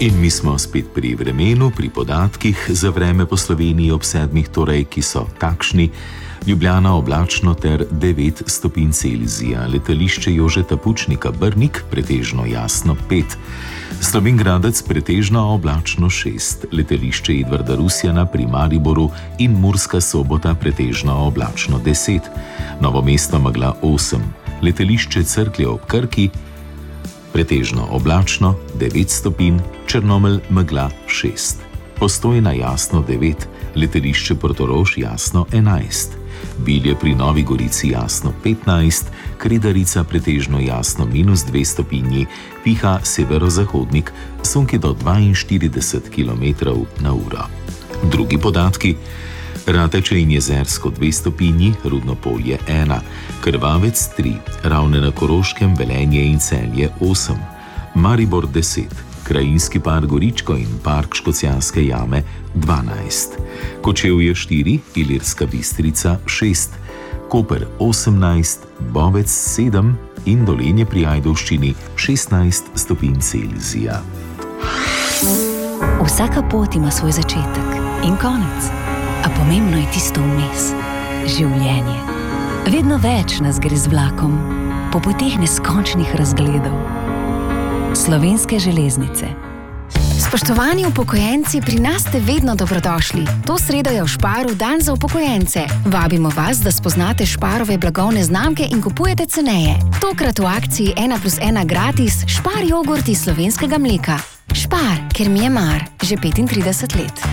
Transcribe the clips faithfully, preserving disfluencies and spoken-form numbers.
In mi smo spet pri vremenu, pri podatkih za vreme po Sloveniji ob sedmih, torej, ki so takšni. Ljubljana oblačno ter devet stopinj Celzija, letališče Jožeta Pučnika Brnik pretežno jasno pet, Slovenj Gradec pretežno oblačno šest, letališče Edvarda Rusjana pri Mariboru in Murska Sobota pretežno oblačno deset, Novo mesto megla osem, letališče Cerklje ob Krki pretežno oblačno devet stopinj, Črnomelj megla šest, Postojna jasno devet, letališče Portorož jasno enajst, Bilje pri Novi Gorici jasno petnajst, Kredarica pretežno jasno minus dve stopinji, piha severozahodnik, sunki do dvainštirideset kilometrov na uro. Drugi podatki: Rateče in Jezersko dve stopinji, Rudno Polje ena, Krvavec tri, Ravne na Koroškem, Velenje in Celje osem, Maribor deset, Krajinski park Goričko in park Škocjanske jame dvanajst, Kočevje štiri, Ilirska Bistrica šest, Koper osemnajst, Bovec sedem in Dolenje pri Ajdovščini šestnajst stopinj Celzija. Vsaka pot ima svoj začetek in konec, a pomembno je tisto vmes. Življenje. Vedno več nas gre z vlakom, po poteh neskončnih razgledov. Slovenske železnice. Spoštovani upokojenci, pri nas ste vedno dobrodošli. To sredo je v Sparu dan za upokojence. Vabimo vas, da spoznate Sparove blagovne znamke in kupujete ceneje. Tokrat v akciji ena plus ena gratis Spar jogurt iz slovenskega mleka. Spar, ker mi je mar, že petintrideset let.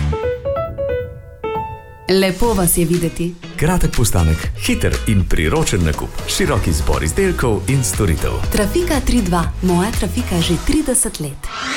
Lepo vas je videti. Kratek postanek, hiter in priročen nakup, širok izbor izdelkov in storitev. Trafika tri dva, moja Trafika že trideset let.